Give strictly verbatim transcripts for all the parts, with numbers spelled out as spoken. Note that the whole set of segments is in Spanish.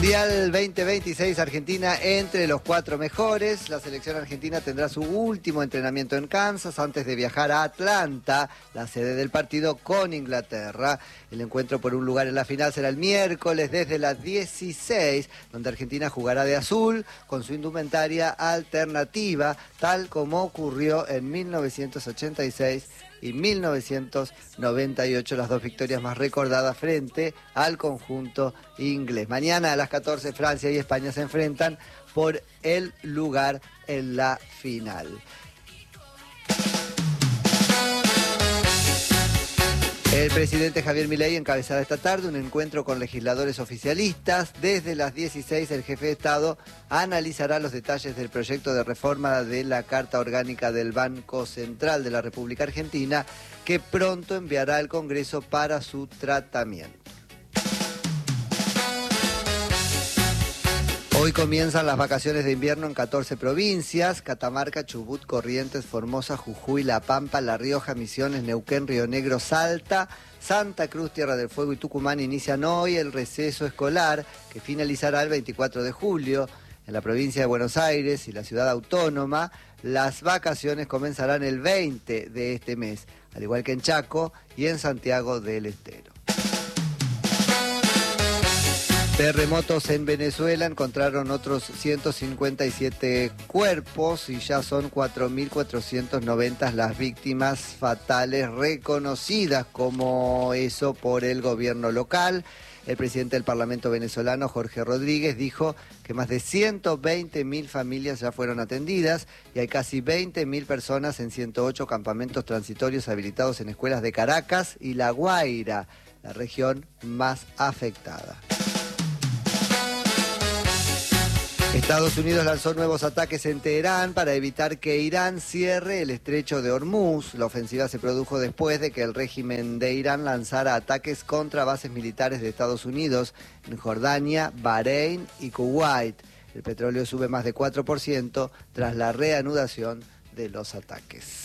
Mundial veinte veintiséis, Argentina entre los cuatro mejores. La selección argentina tendrá su último entrenamiento en Kansas antes de viajar a Atlanta, la sede del partido, con Inglaterra. El encuentro por un lugar en la final será el miércoles desde las dieciséis, donde Argentina jugará de azul con su indumentaria alternativa, tal como ocurrió en mil novecientos ochenta y seis y mil novecientos noventa y ocho, las dos victorias más recordadas frente al conjunto inglés. Mañana a las catorce, Francia y España se enfrentan por el lugar en la final. El presidente Javier Milei encabezará esta tarde un encuentro con legisladores oficialistas. Desde las dieciséis, el jefe de Estado analizará los detalles del proyecto de reforma de la Carta Orgánica del Banco Central de la República Argentina, que pronto enviará al Congreso para su tratamiento. Hoy comienzan las vacaciones de invierno en catorce provincias: Catamarca, Chubut, Corrientes, Formosa, Jujuy, La Pampa, La Rioja, Misiones, Neuquén, Río Negro, Salta, Santa Cruz, Tierra del Fuego y Tucumán inician hoy el receso escolar, que finalizará el veinticuatro de julio. En la provincia de Buenos Aires y la ciudad autónoma, las vacaciones comenzarán el veinte de este mes, al igual que en Chaco y en Santiago del Estero. Terremotos en Venezuela: encontraron otros ciento cincuenta y siete cuerpos y ya son cuatro mil cuatrocientas noventa las víctimas fatales reconocidas como eso por el gobierno local. El presidente del Parlamento venezolano, Jorge Rodríguez, dijo que más de ciento veinte mil familias ya fueron atendidas y hay casi veinte mil personas en ciento ocho campamentos transitorios habilitados en escuelas de Caracas y La Guaira, la región más afectada. Estados Unidos lanzó nuevos ataques en Teherán para evitar que Irán cierre el estrecho de Hormuz. La ofensiva se produjo después de que el régimen de Irán lanzara ataques contra bases militares de Estados Unidos en Jordania, Bahrein y Kuwait. El petróleo sube más de cuatro por ciento tras la reanudación de los ataques.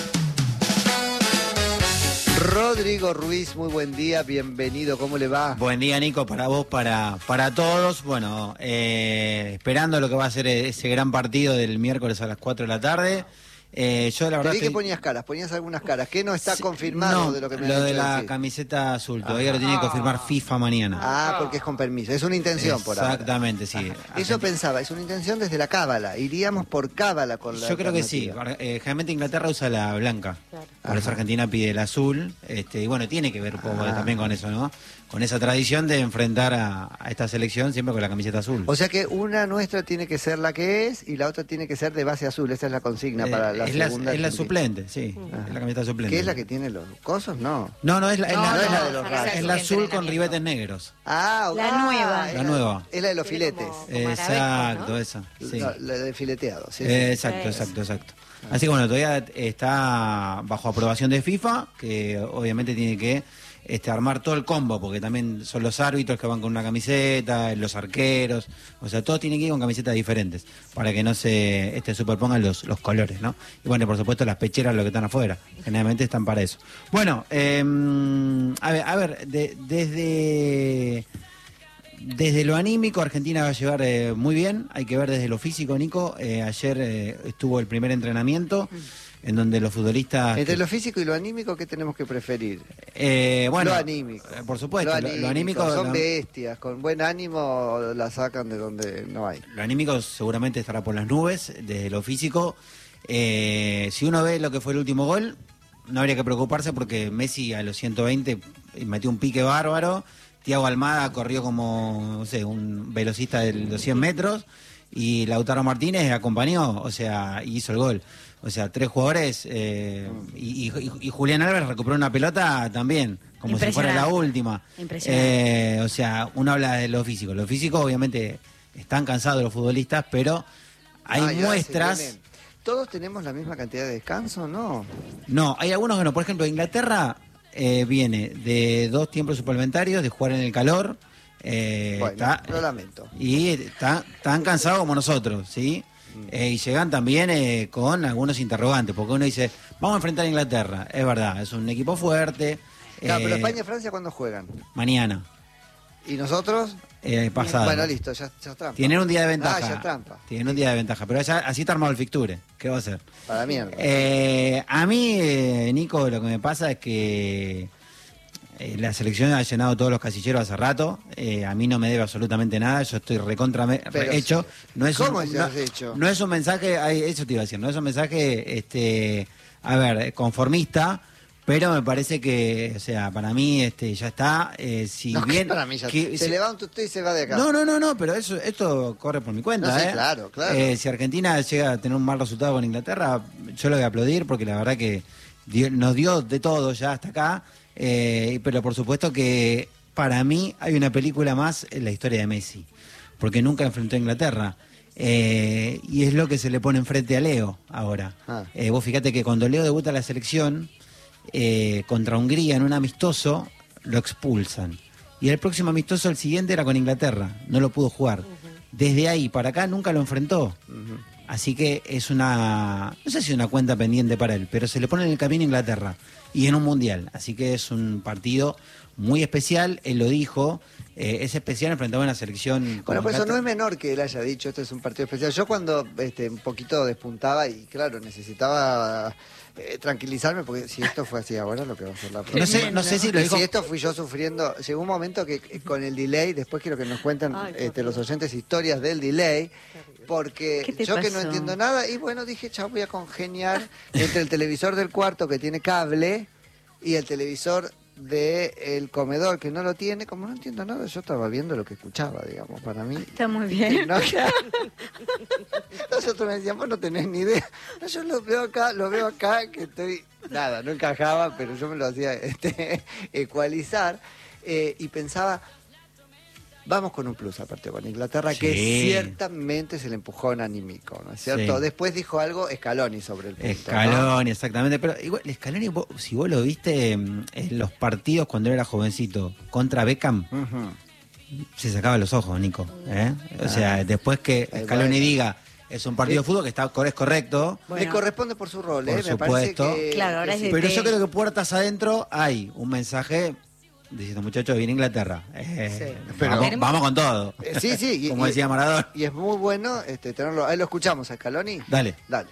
Rodrigo Ruiz, muy buen día, bienvenido, ¿cómo le va? Buen día, Nico, para vos, para, para todos. Bueno, eh, esperando lo que va a ser ese gran partido del miércoles a las cuatro de la tarde. Eh, yo la verdad Te vi estoy... que ponías caras, ponías algunas caras. ¿Qué no está sí, confirmado no, de lo que me lo de la decir? Camiseta azul, todavía ah. lo tiene que confirmar FIFA mañana. Ah, porque es con permiso, es una intención por ahora. Exactamente, sí. Ah, eso pensaba, es una intención desde la cábala, iríamos por cábala con la Yo creo que sí, eh, generalmente Inglaterra usa la blanca, claro. Por Ajá. eso Argentina pide el azul, este, y bueno, tiene que ver un poco ah. también con eso, ¿no? Con esa tradición de enfrentar a, a esta selección siempre con la camiseta azul. O sea que una nuestra tiene que ser la que es y la otra tiene que ser de base azul, esa es la consigna eh, para la es segunda. La, es la suplente, sí, Ajá. es la camiseta suplente. ¿Qué es la que tiene los cosos? No. No, no, es la, es no, la, no, es la de los es la azul con ribetes negros. Ah, la ah, nueva. La nueva. Es la de los filetes. Como, como exacto, ¿no? esa. Sí. La, la de fileteado, sí. Eh, exacto, exacto, exacto. Así que bueno, todavía está bajo aprobación de FIFA, que obviamente tiene que este, armar todo el combo, porque también son los árbitros que van con una camiseta, los arqueros, o sea, todos tienen que ir con camisetas diferentes, para que no se este, superpongan los, los colores, ¿no? Y bueno, por supuesto las pecheras, los que están afuera, generalmente están para eso. Bueno, eh, a ver, a ver de, desde... Desde lo anímico, Argentina va a llevar eh, muy bien. Hay que ver desde lo físico, Nico. Eh, ayer eh, estuvo el primer entrenamiento en donde los futbolistas... Entre que... lo físico y lo anímico, ¿qué tenemos que preferir? Eh, bueno, lo anímico. Eh, por supuesto, lo anímico. Lo, lo anímico son lo... bestias. Con buen ánimo la sacan de donde no hay. Lo anímico seguramente estará por las nubes. Desde lo físico, eh, si uno ve lo que fue el último gol, no habría que preocuparse porque Messi a los ciento veinte metió un pique bárbaro. Thiago Almada corrió como, no sé, un velocista de los cien metros y Lautaro Martínez acompañó, o sea, hizo el gol. O sea, tres jugadores eh, y, y, y Julián Álvarez recuperó una pelota también, como si fuera la última. Impresionante. Eh, o sea, uno habla de lo físico. Lo físico, obviamente, están cansados los futbolistas, pero hay ah, muestras... ¿Todos tenemos la misma cantidad de descanso, no? No, hay algunos que no. Por ejemplo, Inglaterra... Eh, viene de dos tiempos suplementarios, de jugar en el calor. Eh, bueno, está, lo lamento. Y está, tan cansados como nosotros, ¿sí? Mm. Eh, y llegan también eh, con algunos interrogantes, porque uno dice, vamos a enfrentar a Inglaterra. Es verdad, es un equipo fuerte. Claro, eh, pero España y Francia, ¿cuándo juegan? Mañana. ¿Y nosotros? Eh, pasado. Bueno, listo, ya, ya es trampa. Tienen un día de ventaja. Ah, ya es trampa. Tienen un día de ventaja, pero ya, así está armado el fixture. ¿Qué va a hacer? Para mierda. Eh, a mí, eh, Nico, lo que me pasa es que eh, la selección ha llenado todos los casilleros hace rato. Eh, a mí no me debe absolutamente nada. Yo estoy recontra me- Pero hecho. No es ¿cómo un, estás no, hecho? no es un mensaje, ay, eso te iba a decir, no es un mensaje, este, a ver, conformista. Pero me parece que, o sea, para mí este ya está. Eh, si No, bien para mí ya que- se si- levanta usted y se va de acá. no, no, no, no, pero eso, esto corre por mi cuenta. No, sí, ¿eh? claro, claro. Eh, si Argentina llega a tener un mal resultado con Inglaterra, yo lo voy a aplaudir porque la verdad que dio- nos dio de todo ya hasta acá. Eh, pero por supuesto que para mí hay una película más en la historia de Messi, porque nunca enfrentó a Inglaterra. Eh, y es lo que se le pone enfrente a Leo ahora. Ah. Eh, vos fíjate que cuando Leo debuta en la selección eh, contra Hungría en un amistoso, lo expulsan. Y el próximo amistoso, el siguiente, era con Inglaterra. No lo pudo jugar. Desde ahí para acá nunca lo enfrentó. Así que es una, no sé si es una cuenta pendiente para él, pero se le pone en el camino a Inglaterra y en un mundial. Así que es un partido muy especial. Él lo dijo, eh, es especial enfrentar a una selección. Bueno, como pues eso acá- no es menor que él haya dicho, esto es un partido especial. Yo cuando este, un poquito despuntaba y claro, necesitaba eh, tranquilizarme, porque si esto fue así ahora, lo que va a ser la próxima. No sé, no sé si lo Y dijo. si esto fui yo sufriendo, llegó un momento que eh, con el delay, después quiero que nos cuenten Ay, qué este, los horrible. oyentes historias del delay, porque ¿Qué te yo que no pasó? entiendo nada, y bueno, dije, chao, voy a congeniar entre el televisor del cuarto que tiene cable y el televisor del comedor que no lo tiene. Como no entiendo nada, yo estaba viendo lo que escuchaba, digamos, para mí. Está muy bien. No, nosotros me decían, vos no tenés ni idea. No, yo lo veo acá, lo veo acá, que estoy, nada, no encajaba, pero yo me lo hacía este, ecualizar, eh, y pensaba, vamos con un plus aparte con Inglaterra, Sí. que ciertamente se le empujó en anímico, ¿no es cierto? Sí. Después dijo algo Scaloni sobre el punto, ¿no? Scaloni, exactamente. Pero igual, Scaloni, vos- si vos lo viste mm, en los partidos cuando él era jovencito contra Beckham, Ujú. se sacaba los ojos, Nico. ¿eh? O sea, después que Ahí Scaloni bueno. diga es un partido de fútbol que está es correcto, Bueno. Le corresponde por su rol, Por ¿eh? Me parece supuesto. que... Claro, ahora que es sí. de- pero yo creo que puertas adentro hay un mensaje diciendo, muchachos, viene Inglaterra. Eh, Sí. Pero- vamos, Tenemos- vamos con todo. Eh, sí, sí. y- Como y- decía Maradona. Y es muy bueno este, tenerlo. Ahí lo escuchamos a Scaloni. Dale. Dale.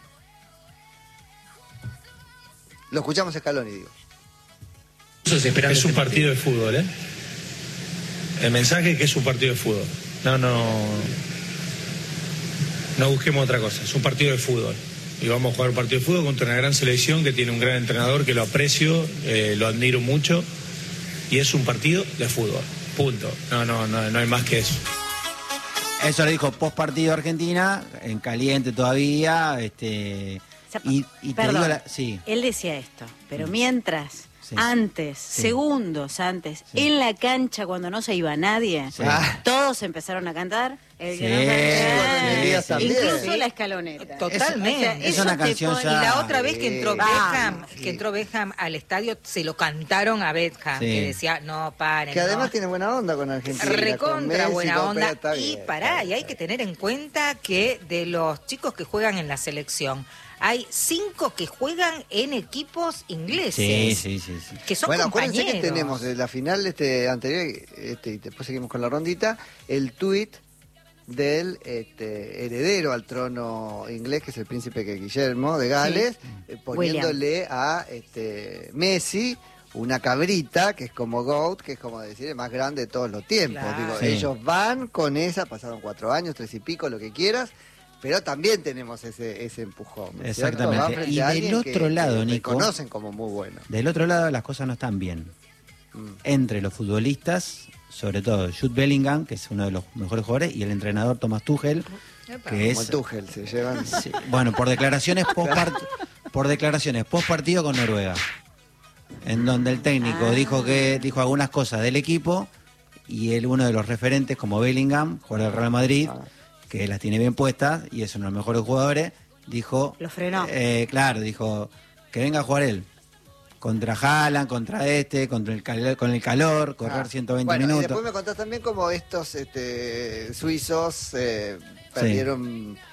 Lo escuchamos a Scaloni, digo. Es un partido de fútbol, ¿eh? El mensaje es que es un partido de fútbol. No, no. No busquemos otra cosa. Es un partido de fútbol. Y vamos a jugar un partido de fútbol contra una gran selección que tiene un gran entrenador que lo aprecio, eh, lo admiro mucho. Y es un partido de fútbol. Punto. No, no, no, no hay más que eso. Eso lo dijo post partido Argentina, en caliente todavía. Este, O sea, y, y te perdón, digo la, sí. él decía esto, pero mientras, Sí. antes, Sí. segundos antes, Sí. en la cancha cuando no se iba nadie, Sí. Ah. todos empezaron a cantar. El que Sí, no canta- sí, Elías también. Incluso Sí. la escaloneta. Totalmente. O sea, Es eso una te canción pone- ya- Y la otra vez que entró Sí. Beckham, Vamos. que entró Beckham al estadio, se lo cantaron a Beckham, Sí. que decía, no, paren. Que además no. tiene buena onda con Argentina. con Recontra Messi, buena con- onda. pero está Y bien, pará, está y hay bien. que tener en cuenta que de los chicos que juegan en la selección, hay cinco que juegan en equipos ingleses. Sí, sí, sí, sí. Que son Bueno, acuérdense compañeros. que tenemos de la final este anterior, este, y después seguimos con la rondita, el tuit del este, heredero al trono inglés, que es el príncipe que Guillermo de Gales, eh, poniéndole a este, Messi una cabrita, que es como GOAT, que es como decir el más grande de todos los tiempos. Claro. Digo, Sí. ellos van con esa, pasaron cuatro años, tres y pico, lo que quieras, pero también tenemos ese, ese empujón. ¿no es cierto? Exactamente. Van frente Y a del alguien que- otro lado, que Nico, reconocen como muy bueno. Del otro lado las cosas no están bien. Mm. Entre los futbolistas, sobre todo Jude Bellingham, que es uno de los mejores jugadores, y el entrenador Thomas Tuchel, Epa. que Como es el Tuchel, se llevan... sí, bueno, por declaraciones post por declaraciones post partido con Noruega, en donde el técnico Ah. dijo que dijo algunas cosas del equipo y él, uno de los referentes como Bellingham, jugador del Real Madrid, Ah. que las tiene bien puestas y es uno de los mejores jugadores, dijo, Lo frenó. eh, claro, dijo que venga a jugar él. Contra Haaland, contra este, contra el cal- con el calor, correr Ah, ciento veinte bueno, Y minutos. después me contás también como estos este, suizos eh, perdieron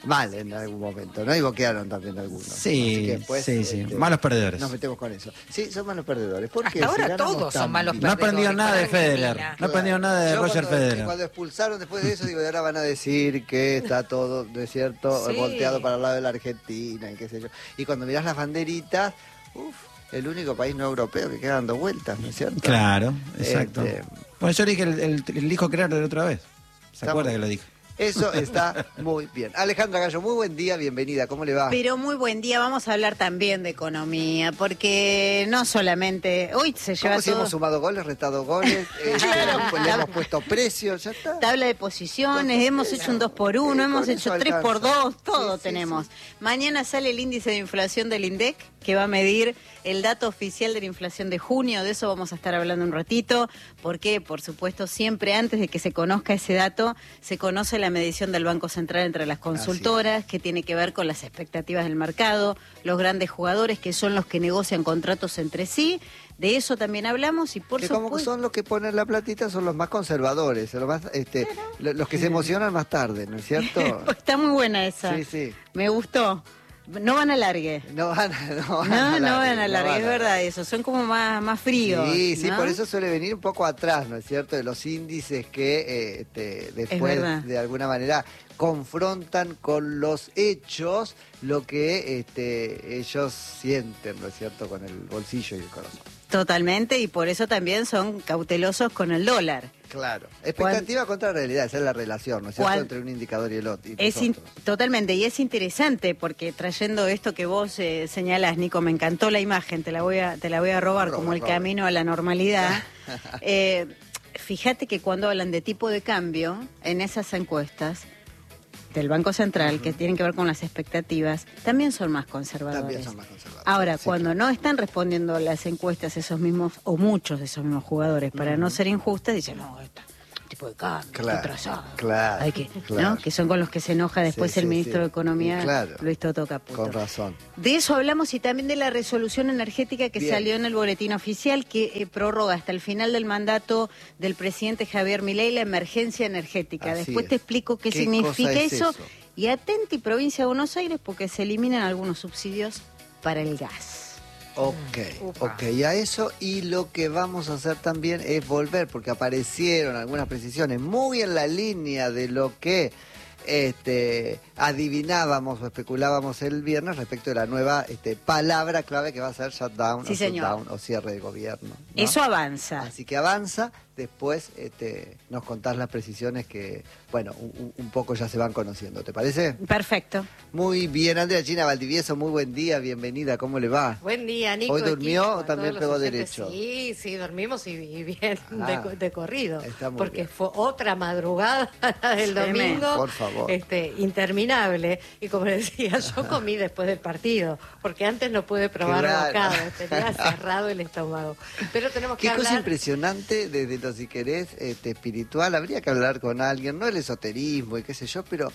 mal en algún momento, ¿no? Y boquearon también algunos. Sí, Así que después, sí, sí. este, Malos perdedores. Nos metemos con eso. Sí, son malos perdedores. ¿Por qué? Hasta Si ahora ganamos todos tan son malos bien. No aprendió perdedores nada de con Federer. Argentina. No aprendió nada de Yo Roger cuando, Federer. Cuando expulsaron después de eso, digo, y ahora van a decir que está todo, ¿no es cierto?, Sí. volteado para el lado de la Argentina y qué sé yo. Y cuando mirás las banderitas, uff, el único país no europeo que queda dando vueltas, ¿no es cierto? Claro, exacto. Este, Bueno, yo dije el, el, el hijo creer de la otra vez. ¿Se Estamos- acuerda que lo dije? Eso está muy bien. Alejandra Gallo, muy buen día, bienvenida. ¿Cómo le va? Pero muy buen día, vamos a hablar también de economía, porque no solamente, hoy se lleva ¿Cómo si todo, hemos sumado goles, restado goles? Eh, pues le hemos puesto precios, ya está. tabla de posiciones, Con- hemos hecho un dos por uno, Eh, hemos con hecho eso tres por alcanza. dos, todo Sí, sí, tenemos. sí. Mañana sale el índice de inflación del INDEC, que va a medir el dato oficial de la inflación de junio, de eso vamos a estar hablando un ratito, porque por supuesto siempre antes de que se conozca ese dato, se conoce la medición del Banco Central entre las consultoras, que tiene que ver con las expectativas del mercado, los grandes jugadores que son los que negocian contratos entre sí, de eso también hablamos y por Que como supuesto... son los que ponen la platita, son los más conservadores, los, más, este, lo- los que se emocionan más tarde, ¿no es cierto? Está muy buena esa. Sí, sí. Me gustó. No van a largue. No van a, no van No, a no largue, van a no largue, van es a verdad largue. eso. Son como más, más fríos. Sí, sí, ¿no? por eso suele venir un poco atrás, ¿no es cierto? De los índices que eh, este, después, verdad. de alguna manera, confrontan con los hechos lo que este, ellos sienten, ¿no es cierto? Con el bolsillo y el corazón. Totalmente, y por eso también son cautelosos con el dólar. Claro. Expectativa contra realidad, esa es la relación, ¿no es cierto? ¿Cuál? Entre un indicador y el otro. y Es los in- otros. totalmente, y es interesante porque trayendo esto que vos eh, señalás, Nico, me encantó la imagen, te la voy a, te la voy a robar Roba, como el roba. camino a la normalidad. Eh, fíjate que cuando hablan de tipo de cambio, en esas encuestas del Banco Central, que tienen que ver con las expectativas, también son más conservadores. También son más conservadores. Ahora, Sí, cuando claro. no están respondiendo las encuestas esos mismos, o muchos de esos mismos jugadores, para no ser injustas, dicen, no, esta, tipo de cambio, Claro, está atrasado. claro, Hay que, claro. ¿no? Que son con los que se enoja después Sí, el sí, ministro sí. de Economía, Y claro, Luis Toto Caputo. Con razón. De eso hablamos y también de la resolución energética que Bien. salió en el boletín oficial que eh, prorroga hasta el final del mandato del presidente Javier Milei la emergencia energética. Así Después es. te explico qué, ¿Qué significa cosa es eso. eso? Y atenti provincia de Buenos Aires porque se eliminan algunos subsidios para el gas. Ok, Upa. ok, y a eso y lo que vamos a hacer también es volver, porque aparecieron algunas precisiones muy en la línea de lo que este, adivinábamos o especulábamos el viernes respecto de la nueva este, palabra clave que va a ser shutdown, Sí, o, señor. shutdown o cierre de gobierno. ¿no? Eso avanza. Así que avanza, después este, nos contás las precisiones que, bueno, un, un poco ya se van conociendo, ¿te parece? Perfecto. Muy bien, Andrea China Valdivieso, muy buen día, bienvenida, ¿cómo le va? Buen día, Nico. ¿Hoy durmió equipo, o a también todos pegó los oyentes. derecho? Sí, sí, dormimos y, y bien Ah, de, co- de corrido. está muy Porque bien. fue otra madrugada del Tremendo. domingo. Por favor. Este, interminable. Y como decía, yo comí después del partido, porque antes no pude probar Claro. bocados, tenía cerrado el estómago. Pero tenemos que Qué cosa hablar... impresionante desde lo, si querés, este, espiritual. Habría que hablar con alguien, no el esoterismo y qué sé yo, pero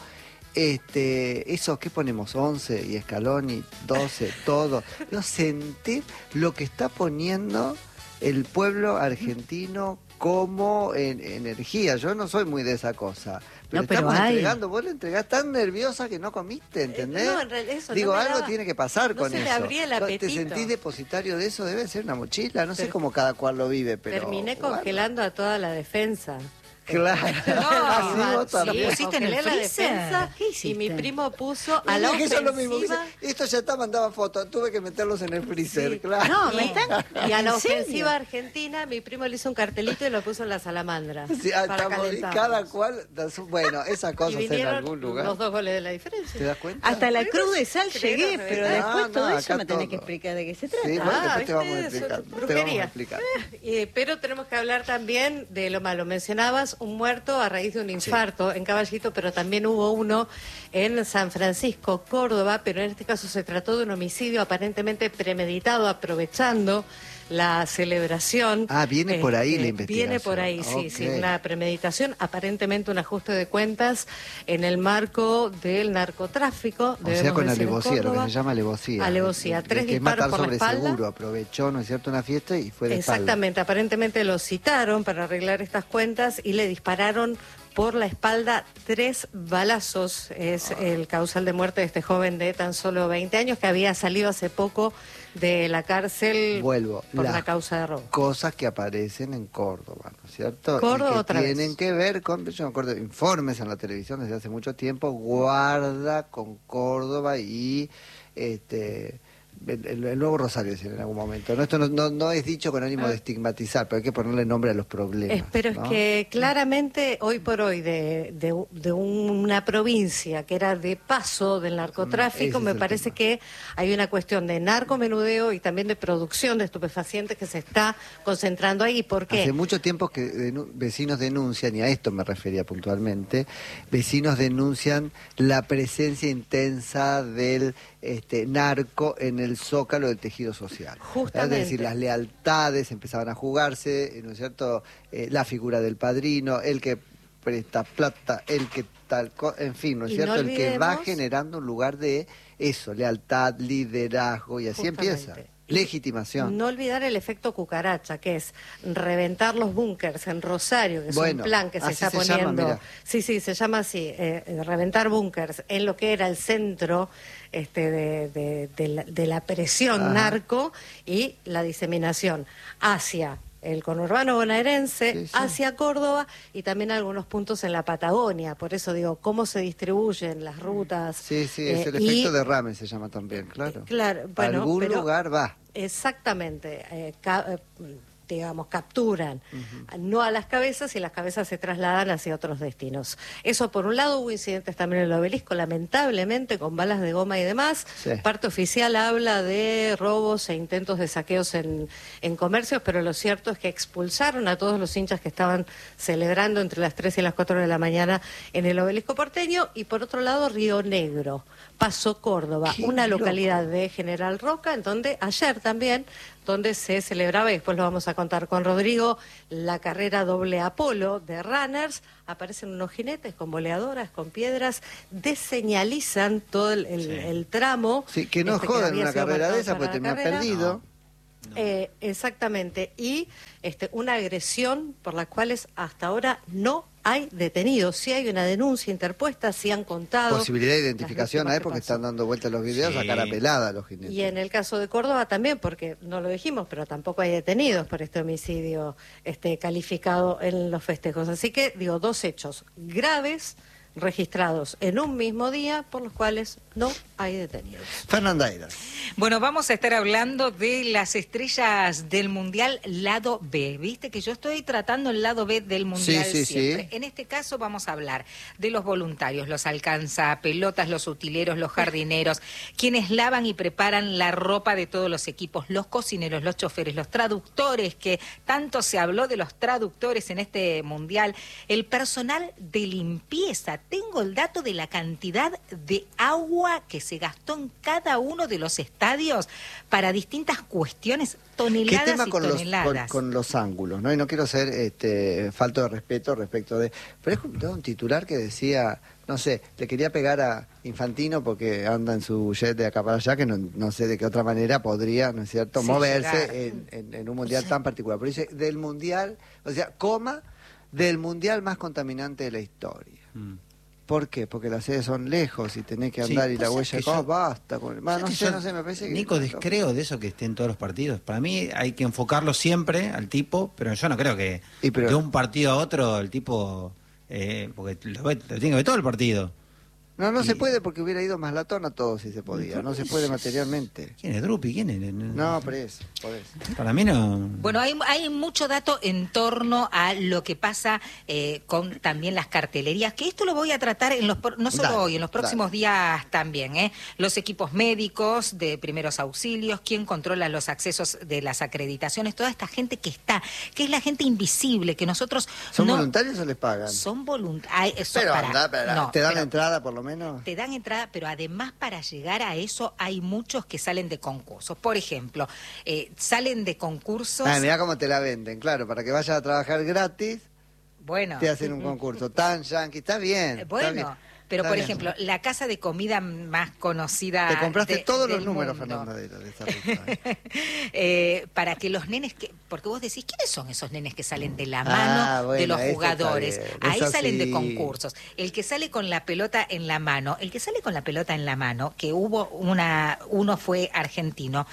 este, eso, ¿qué ponemos? once y Scaloni, doce, todo. No sentir lo que está poniendo el pueblo argentino como en, energía. Yo no soy muy de esa cosa. Pero No, pero estamos hay. entregando, vos le entregás tan nerviosa que no comiste, ¿entendés? no, en realidad eso Digo, no me algo daba- tiene que pasar no con se eso. le abría el ¿Te apetito. sentís depositario de eso? Debe ser una mochila, no sé Pero- cómo cada cual lo vive, pero... Terminé bueno. congelando a toda la defensa. Claro. Así Iván, vos también. ¿Lo pusiste en el congelé la freezer? defensa ¿Qué y hiciste? mi primo puso a Y la dije yo lo mismo, ofensiva... dice, esto ya está, mandaba fotos, tuve que meterlos en el freezer, Sí. claro. No, me están... Y a la ¿En serio? ofensiva argentina, mi primo le hizo un cartelito y lo puso en la salamandra. Sí, ah, para estamos- y calentarnos. cada cual, da su- bueno, esa Y cosa en vinieron algún lugar. los dos goles de la ¿Te diferencia. das cuenta? Hasta la cruz de sal Creo llegué, que pero no, después no, todo eso acá me tenés todo. que explicar de qué se trata. Sí, bueno, Ah, después te vamos a ¿viste? Eso es explicar. Te vamos a brujería. explicar. Eh, pero tenemos que hablar también de lo malo. Mencionabas un muerto a raíz de un infarto en Caballito, pero también hubo uno en San Francisco, Córdoba, pero en este caso se trató de un homicidio aparentemente premeditado, aprovechando la celebración. Ah, viene por ahí la Este, investigación. Viene por ahí, sí, sí, Ok. una premeditación, aparentemente un ajuste de cuentas en el marco del narcotráfico. O sea, debemos con decir, en alevosía, lo que Córdoba. se llama alevosía. Alevosía, De- tres de que es disparos matar por la sobre espalda. seguro, aprovechó, ¿no es cierto?, una fiesta y fue de espalda. Exactamente, aparentemente lo citaron para arreglar estas cuentas y le dispararon por la espalda, tres balazos. Es el causal de muerte de este joven de tan solo veinte años que había salido hace poco de la cárcel Vuelvo, por las la causa de robo. Cosas que aparecen en Córdoba, ¿no es cierto? Córdoba y que otra tienen vez. que ver con, yo me acuerdo, informes en la televisión desde hace mucho tiempo, guarda con Córdoba y este el, el- el nuevo Rosario, decía en algún momento. No, esto no, no, no es dicho con ánimo de estigmatizar, pero hay que ponerle nombre a los problemas. Es, pero ¿no? es que claramente hoy por hoy de, de, de una provincia que era de paso del Mm, ese narcotráfico, es me el parece tema. que hay una cuestión de narcomenudeo y también de producción de estupefacientes que se está concentrando ahí. ¿Por qué? Hace mucho tiempo que denu- vecinos denuncian, y a esto me refería puntualmente, vecinos denuncian la presencia intensa del este, narco en el zócalo del tejido social. Justamente. Es decir, las lealtades empezaban a jugarse, ¿no es cierto? Eh, la figura del padrino, el que presta plata, el que tal, co- en fin, ¿no es Y cierto? no El que va olvidemos- generando un lugar de eso, lealtad, liderazgo, y así empieza. Justamente. Legitimación. No olvidar el efecto cucaracha, que es reventar los búnkers en Rosario, que es Bueno, un plan que se así está se llama, poniendo. mira. Sí, sí, se llama así, eh, eh, reventar búnkers en lo que era el centro este, de, de- de la, de la presión Ajá. narco y la diseminación hacia el conurbano bonaerense, Sí, sí. hacia Córdoba y también algunos puntos en la Patagonia. Por eso digo, cómo se distribuyen las rutas. Sí, sí, es eh, el y- efecto derrame, se llama también, claro. Eh, claro, bueno, Algún pero- lugar va. Exactamente, eh, ca- eh, digamos, capturan no a las cabezas y las cabezas se trasladan hacia otros destinos. Eso por un lado, hubo incidentes también en el Obelisco, lamentablemente, con balas de goma y demás. Sí. Parte oficial habla de robos e intentos de saqueos en, en comercios, pero lo cierto es que expulsaron a todos los hinchas que estaban celebrando entre las tres y las cuatro de la mañana en el Obelisco porteño. Y por otro lado, Río Negro, Paso Córdoba, Qué una loco. localidad de General Roca, en donde ayer también, donde se celebraba, y después lo vamos a contar con Rodrigo, la carrera doble Apolo de runners. Aparecen unos jinetes con boleadoras, con piedras, deseñalizan todo el, el- Sí. el tramo. Sí, que no este, jodan había una sido carrera marcado de esa, para porque te la me has carrera. perdido. Eh, exactamente, y este, una agresión por la cual hasta ahora no hay detenidos. Sí hay una denuncia interpuesta, sí han contado. Posibilidad de las identificación, víctimas ¿eh? que Porque pasó. están dando vueltas los videos Sí. a cara pelada los jinetes. Y en el caso de Córdoba también, porque no lo dijimos, pero tampoco hay detenidos por este homicidio este, calificado en los festejos. Así que, digo, dos hechos graves registrados en un mismo día por los cuales no hay detenidos. Fernanda Eiras. Bueno, vamos a estar hablando de las estrellas del Mundial lado B. Viste que yo estoy tratando el lado B del Mundial Sí, sí, siempre. sí. En este caso vamos a hablar de los voluntarios, los alcanzapelotas, los utileros, los jardineros, quienes lavan y preparan la ropa de todos los equipos, los cocineros, los choferes, los traductores, que tanto se habló de los traductores en este Mundial, el personal de limpieza. Tengo el dato de la cantidad de agua que se gastó en cada uno de los estadios para distintas cuestiones, ¿Qué toneladas tema y con los, con, toneladas. con los ángulos? ¿No? Y no quiero ser este, falto de respeto respecto de... Pero es un, un titular que decía, no sé, le quería pegar a Infantino porque anda en su jet de acá para allá, que no, no sé de qué otra manera podría, ¿no es cierto?, Sí, moverse llegar. en, en- en un mundial tan particular. Pero dice, del mundial, o sea, coma, del mundial más contaminante de la historia. Mm. ¿Por qué? Porque las sedes son lejos y tenés que Sí, andar y la pues huella... es que Oh, yo- basta. Con... Ah, no ¿Sabes que sé, yo, no sé, me parece que... Nico, descreo de eso que esté en todos los partidos. Para mí hay que enfocarlo siempre al tipo, pero yo no creo que Y pero- de un partido a otro el tipo... eh, porque lo, ve- lo tiene que ver todo el partido. No, no Y- se puede porque hubiera ido más latón a todos si se podía. No se puede materialmente. ¿Quién es Drupi? ¿Quién es? No, por eso, por eso. Para mí no... Bueno, hay, hay mucho dato en torno a lo que pasa eh, con también las cartelerías, que esto lo voy a tratar en los pro- no solo Dale, hoy, en los próximos dale. días también. ¿eh? Los equipos médicos de primeros auxilios, quién controla los accesos de las acreditaciones, toda esta gente que está, que es la gente invisible, que nosotros ¿Son no... voluntarios o les pagan? Son voluntarios. Pero anda, pero, no, ¿te dan pero- la entrada por lo menos? te dan entrada, pero además para llegar a eso hay muchos que salen de concursos. Por ejemplo, eh, salen de concursos... Ah, mirá cómo te la venden, claro, para que vayas a trabajar gratis, bueno, te hacen un concurso tan yankee, está bien. Eh, está bueno, bien. Pero, Está por bien. ejemplo, la casa de comida más conocida Te compraste de- todos los del números, mundo. Fernanda, de, de esa ruta. ¿eh? Eh, para que los nenes, que, porque vos decís, ¿quiénes son esos nenes que salen de la Ah, mano bueno, de los eso está jugadores? bien, Ahí eso salen sí. de concursos. El que sale con la pelota en la mano, el que sale con la pelota en la mano, que hubo una, uno fue argentino,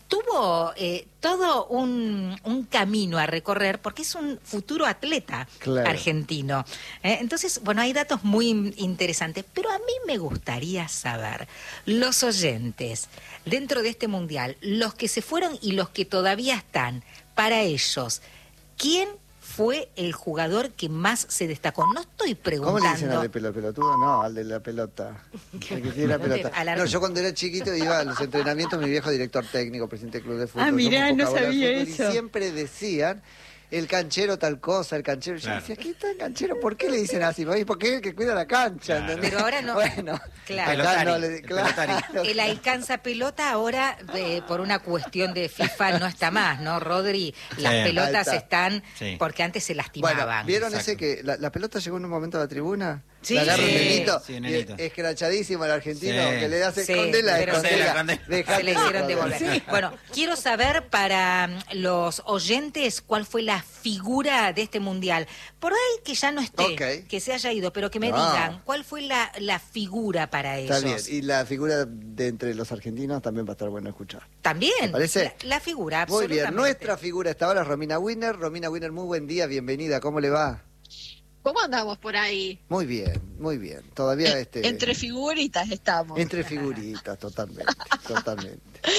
tuvo eh, todo un, un camino a recorrer porque es un futuro atleta Claro. argentino. Eh, entonces, bueno, hay datos muy in- interesantes, pero a mí me gustaría saber, los oyentes, dentro de este mundial, los que se fueron y los que todavía están, para ellos, ¿quién fue el jugador que más se destacó? No estoy ¿Cómo le dicen al preguntando. de pelo pelotudo? No, al de la pelota. El que tiene la pelota. Al ar- No, yo cuando era chiquito iba a los entrenamientos, mi viejo director técnico, presidente del club de fútbol. Ah, yo mirá, muy no poca bola al sabía fútbol, eso. Y siempre decían, el canchero tal cosa, el canchero. Yo Claro. decía, ¿qué está el canchero? ¿Por qué le dicen así? Porque es el que cuida la cancha, Claro. ¿entendés? Pero ahora no. Bueno, Claro. acá Pelotari, no le- el claro. pelotari. El alcanza pelota ahora, eh, por una cuestión de FIFA, no está más, ¿no, Rodri? Las Sí. pelotas Ahí está. están Sí. porque antes se Bueno, lastimaban. ¿vieron Exacto. ese que la, la pelota llegó en un momento a la tribuna? Sí. La agarra Sí. un nenito, Sí, y nenito. escrachadísimo el argentino, Sí. que le hace Sí, escondela, pero se escondela. la- escondela. dejate Se le hicieron de joder. devolver. Bueno, quiero saber para mm, los oyentes cuál fue la figura de este mundial. Por ahí que ya no esté, Ok. que se haya ido, pero que me No. digan cuál fue la, la figura para Está ellos. bien, y la figura de entre los argentinos también va a estar bueno escuchar. También. ¿Te parece? La, la figura, Muy absolutamente. bien, nuestra figura hasta ahora es Romina Winner. Romina Winner, muy buen día, bienvenida, ¿cómo le va? ¿Cómo andamos por ahí? Muy bien, muy bien. Todavía En- este Entre figuritas estamos. entre figuritas, totalmente, totalmente.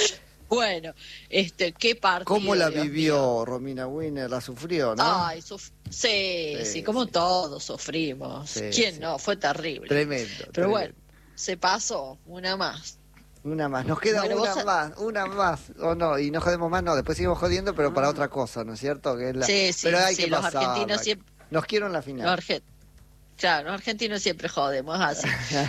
Bueno, este, qué partido. ¿Cómo la Dios vivió mío. Romina Winner? ¿La sufrió, no? Ay, suf- sí, Sí, sí, como sí. todos sufrimos. Sí, ¿Quién sí. no? Fue terrible. Tremendo. Pero tremendo. bueno, se pasó una más. Una más, nos queda Bueno, una vos sa- más, una más, o no, y no jodemos más, no, después seguimos jodiendo, pero para Ah. otra cosa, ¿no es cierto? Que es la... Sí, sí, pero hay sí, que los pasarla. argentinos siempre- Nos quiero en la Los final. argen- Claro, los argentinos siempre jodemos así.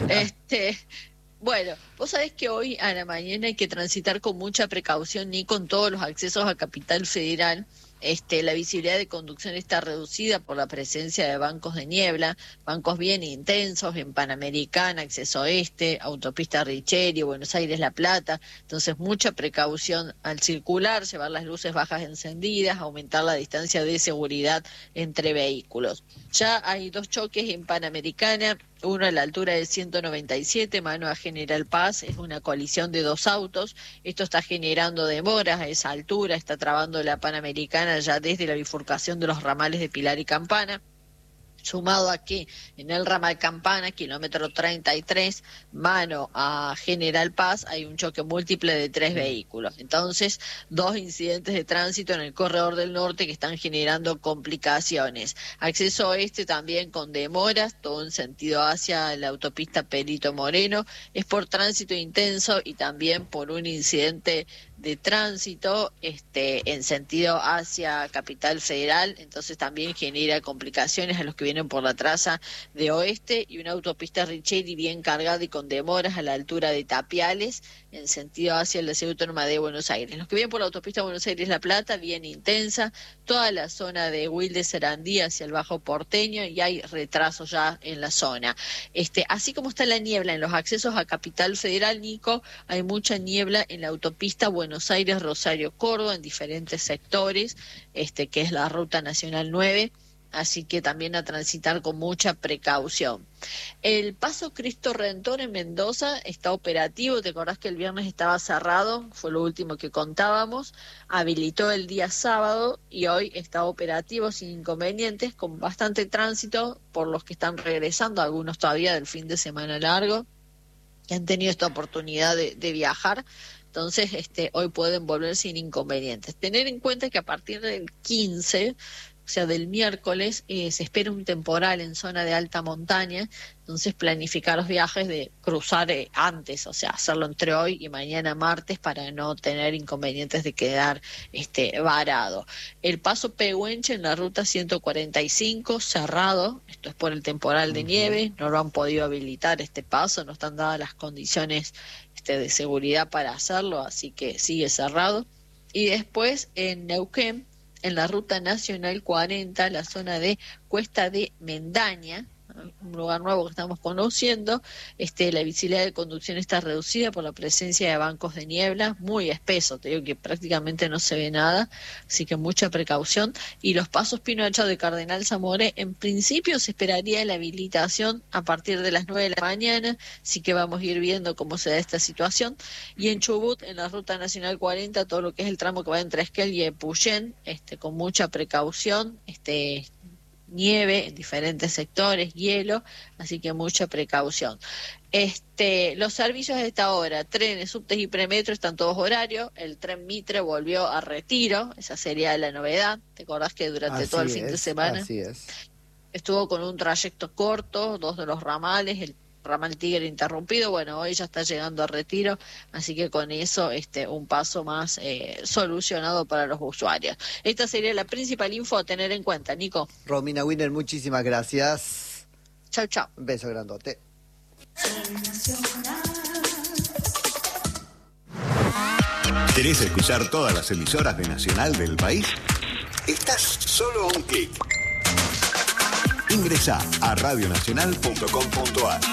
este, bueno, vos sabés que hoy a la mañana hay que transitar con mucha precaución ni con todos los accesos a Capital Federal. Este, la visibilidad de conducción está reducida por la presencia de bancos de niebla, bancos bien intensos en Panamericana, Acceso Este, Autopista Richeri, Buenos Aires La Plata. Entonces, mucha precaución al circular, llevar las luces bajas encendidas, aumentar la distancia de seguridad entre vehículos. Ya hay dos choques en Panamericana, uno a la altura de ciento noventa y siete, mano a General Paz, es una colisión de dos autos. Esto está generando demoras a esa altura, está trabando la Panamericana ya desde la bifurcación de los ramales de Pilar y Campana. Sumado a que en el ramal Campana, kilómetro treinta y tres, mano a General Paz, hay un choque múltiple de tres vehículos. Entonces, dos incidentes de tránsito en el corredor del norte que están generando complicaciones. Acceso oeste también con demoras, todo en sentido hacia la autopista Perito Moreno. Es por tránsito intenso y también por un incidente de tránsito este en sentido hacia Capital Federal, entonces también genera complicaciones a los que vienen por la traza de oeste, y una autopista Richeri bien cargada y con demoras a la altura de Tapiales en sentido hacia la ciudad autónoma de Buenos Aires. Los que vienen por la autopista Buenos Aires-La Plata, bien intensa, toda la zona de Wilde Sarandí hacia el Bajo Porteño, y hay retrasos ya en la zona. Este, así como está la niebla en los accesos a Capital Federal, Nico, hay mucha niebla en la autopista Buenos Aires-Rosario-Córdoba en diferentes sectores, este, que es la Ruta Nacional nueve, así que también a transitar con mucha precaución. El Paso Cristo Redentor en Mendoza está operativo, te acordás que el viernes estaba cerrado, fue lo último que contábamos, habilitó el día sábado y hoy está operativo sin inconvenientes, con bastante tránsito por los que están regresando, algunos todavía del fin de semana largo, que han tenido esta oportunidad de, de viajar. Entonces, este, hoy pueden volver sin inconvenientes. Tener en cuenta que a partir del quince, o sea, del miércoles, eh, se espera un temporal en zona de alta montaña, entonces planificar los viajes de cruzar eh, antes, o sea, hacerlo entre hoy y mañana martes para no tener inconvenientes de quedar este, varado. El paso Pehuenche en la ruta ciento cuarenta y cinco, cerrado, esto es por el temporal de nieve, no lo han podido habilitar este paso, no están dadas las condiciones este, de seguridad para hacerlo, así que sigue cerrado. Y después en Neuquén, en la ruta nacional cuarenta, la zona de Cuesta de Mendaña, un lugar nuevo que estamos conociendo. Este, la visibilidad de conducción está reducida por la presencia de bancos de niebla, muy espeso, te digo que prácticamente no se ve nada, así que mucha precaución. Y los pasos Pino Hacha de Cardenal Zamoré, en principio se esperaría la habilitación a partir de las nueve de la mañana, así que vamos a ir viendo cómo se da esta situación. Y en Chubut, en la Ruta Nacional cuarenta, todo lo que es el tramo que va entre Esquel y Epuyén, este, con mucha precaución, este nieve en diferentes sectores, hielo, así que mucha precaución. Este, los servicios de esta hora, trenes, subtes y premetro están todos horarios. El tren Mitre volvió a Retiro, esa sería la novedad. ¿Te acordás que durante Así todo el es, fin de semana así es. estuvo con un trayecto corto, dos de los ramales, el ramal Tigre interrumpido? Bueno, hoy ya está llegando a Retiro, así que con eso este un paso más eh, solucionado para los usuarios. Esta sería la principal info a tener en cuenta, Nico. Romina Winner, muchísimas gracias. Chau, chau. Un beso grandote. ¿Querés escuchar todas las emisoras de Nacional del país? Estás solo a un clic. Ingresá a radio nacional punto com punto a r.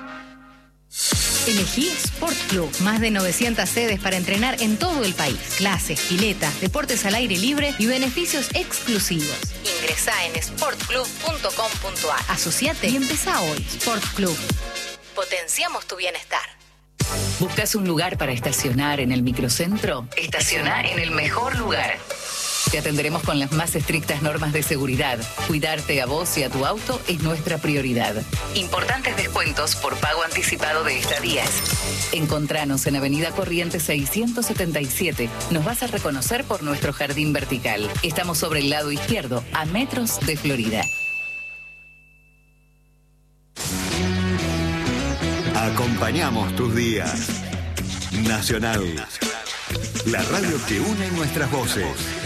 Elegí Sport Club. Más de novecientas sedes para entrenar en todo el país. Clases, piletas, deportes al aire libre y beneficios exclusivos. Ingresá en sport club punto com punto a r. Asociate y empezá hoy. Sport Club. Potenciamos tu bienestar. ¿Buscas un lugar para estacionar en el microcentro? Estacionar en el mejor lugar. Te atenderemos con las más estrictas normas de seguridad. Cuidarte a vos y a tu auto es nuestra prioridad. Importantes descuentos por pago anticipado de estadías. Encontranos en Avenida Corrientes seiscientos setenta y siete. Nos vas a reconocer por nuestro jardín vertical. Estamos sobre el lado izquierdo, a metros de Florida. Acompañamos tus días. Nacional. La radio que une nuestras voces.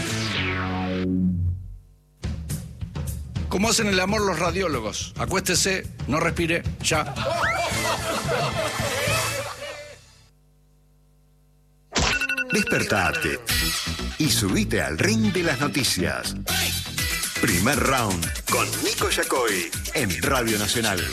Como hacen el amor los radiólogos. Acuéstese, no respire, ya. Despertate y subite al ring de las noticias. Primer round con Nico Yacoy en Radio Nacional.